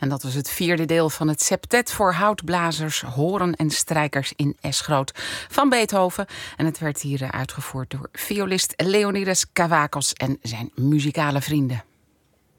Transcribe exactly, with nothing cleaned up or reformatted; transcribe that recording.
En dat was het vierde deel van het septet voor houtblazers, horen en strijkers in S-groot van Beethoven. En het werd hier uitgevoerd door violist Leonidas Kavakos en zijn muzikale vrienden.